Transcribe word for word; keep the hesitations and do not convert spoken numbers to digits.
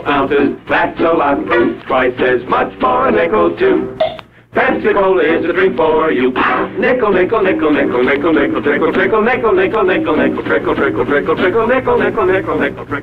several ounces, that's a lot. Twice as much for a nickel, too. Pepsi Cola is a drink for you. Nickel, nickel, nickel, nickel, nickel, nickel, trickle, trickle, nickel, nickel, nickel, nickel, trickle, trickle, trickle, trickle, nickel, nickel, nickel, nickel, trickle.